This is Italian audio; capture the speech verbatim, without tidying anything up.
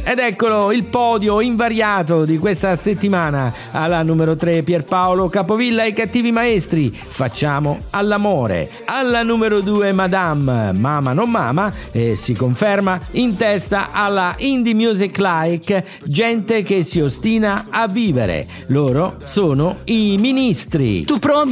Ed eccolo il podio invariato di questa settimana. Alla numero tre Pierpaolo Capovilla e i Cattivi Maestri, Facciamo all'amore. Alla numero due Madame, Mama non mama, e si conferma in testa alla Indie Music Like, Gente che si ostina a vivere. Loro sono i Ministri. Tu provi